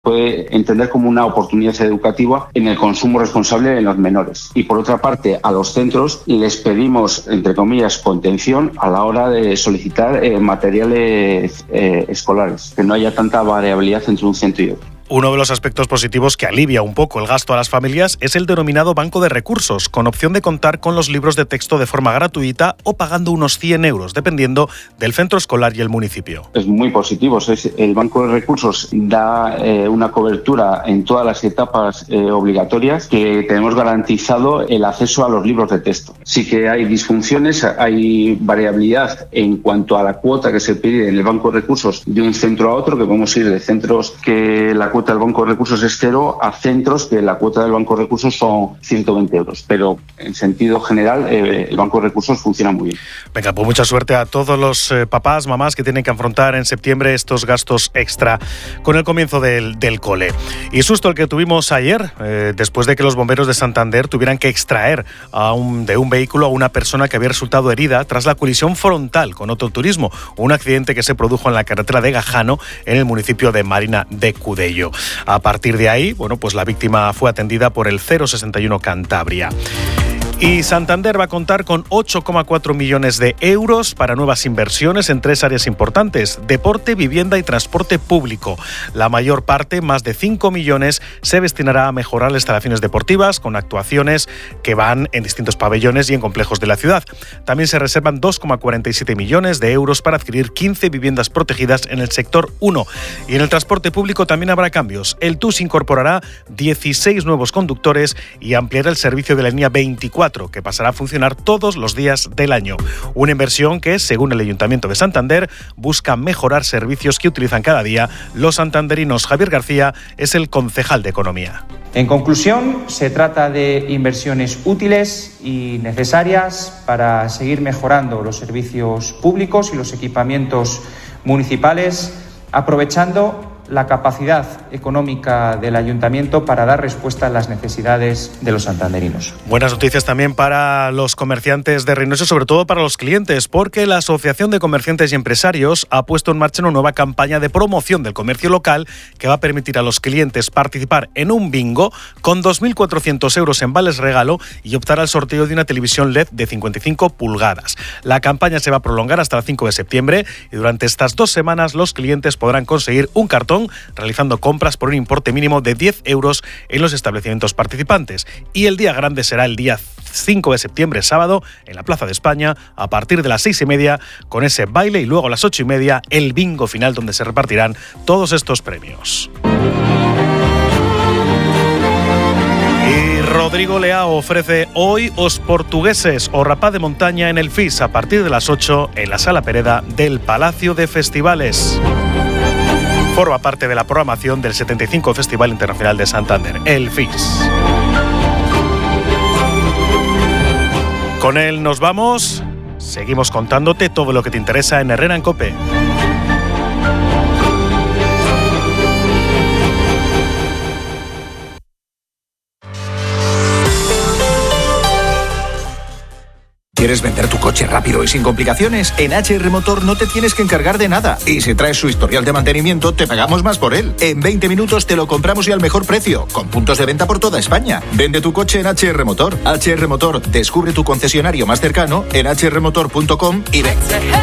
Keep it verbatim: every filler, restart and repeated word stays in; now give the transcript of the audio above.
puede entender como una oportunidad educativa en el consumo responsable en los menores. Y por otra parte, a los centros les pedimos, entre comillas, contención a la hora de solicitar eh, materiales eh, escolares, que no haya tanta variabilidad entre un centro y otro. Uno de los aspectos positivos que alivia un poco el gasto a las familias es el denominado banco de recursos, con opción de contar con los libros de texto de forma gratuita o pagando unos cien euros, dependiendo del centro escolar y el municipio. Es muy positivo. El banco de recursos da eh, una cobertura en todas las etapas eh, obligatorias, que tenemos garantizado el acceso a los libros de texto. Sí que hay disfunciones, hay variabilidad en cuanto a la cuota que se pide en el banco de recursos de un centro a otro, que podemos ir de centros que la cuota del Banco de Recursos es cero a centros que la cuota del Banco de Recursos son ciento veinte euros. Pero en sentido general, eh, el Banco de Recursos funciona muy bien. Venga, pues mucha suerte a todos los eh, papás, mamás que tienen que afrontar en septiembre estos gastos extra con el comienzo del, del cole. Y susto el que tuvimos ayer, eh, después de que los bomberos de Santander tuvieran que extraer a un, de un vehículo a una persona que había resultado herida tras la colisión frontal con otro turismo, un accidente que se produjo en la carretera de Gajano, en el municipio de Marina de Cudello. A partir de ahí, bueno, pues la víctima fue atendida por el cero sesenta y uno Cantabria. Y Santander va a contar con ocho coma cuatro millones de euros para nuevas inversiones en tres áreas importantes: deporte, vivienda y transporte público. La mayor parte, más de cinco millones, se destinará a mejorar las instalaciones deportivas con actuaciones que van en distintos pabellones y en complejos de la ciudad. También se reservan dos coma cuarenta y siete millones de euros para adquirir quince viviendas protegidas en el sector uno. Y en el transporte público también habrá cambios. El T U S incorporará dieciséis nuevos conductores y ampliará el servicio de la línea veinticuatro, que pasará a funcionar todos los días del año. Una inversión que, según el Ayuntamiento de Santander, busca mejorar servicios que utilizan cada día los santanderinos. Javier García es el concejal de Economía. En conclusión, se trata de inversiones útiles y necesarias para seguir mejorando los servicios públicos y los equipamientos municipales, aprovechando la capacidad económica del Ayuntamiento para dar respuesta a las necesidades de los santanderinos. Buenas noticias también para los comerciantes de Reynosa, sobre todo para los clientes, porque la Asociación de Comerciantes y Empresarios ha puesto en marcha una nueva campaña de promoción del comercio local que va a permitir a los clientes participar en un bingo con dos mil cuatrocientos euros en vales regalo y optar al sorteo de una televisión L E D de cincuenta y cinco pulgadas. La campaña se va a prolongar hasta el cinco de septiembre y durante estas dos semanas los clientes podrán conseguir un cartón realizando compras por un importe mínimo de diez euros en los establecimientos participantes. Y el día grande será el día cinco de septiembre, sábado, en la Plaza de España, a partir de las seis y media, con ese baile, y luego a las ocho y media el bingo final, donde se repartirán todos estos premios. Y Rodrigo Leao ofrece hoy Os Portugueses o Rapaz de Montaña en el F I S a partir de las ocho en la Sala Pereda del Palacio de Festivales. Forma parte de la programación del setenta y cinco Festival Internacional de Santander, el F I S. Con él nos vamos. Seguimos contándote todo lo que te interesa en Herrera en COPE. ¿Quieres vender tu coche rápido y sin complicaciones? En H R Motor no te tienes que encargar de nada. Y si traes su historial de mantenimiento, te pagamos más por él. En veinte minutos te lo compramos y al mejor precio, con puntos de venta por toda España. Vende tu coche en H R Motor. H R Motor, descubre tu concesionario más cercano en h r motor punto com y ven.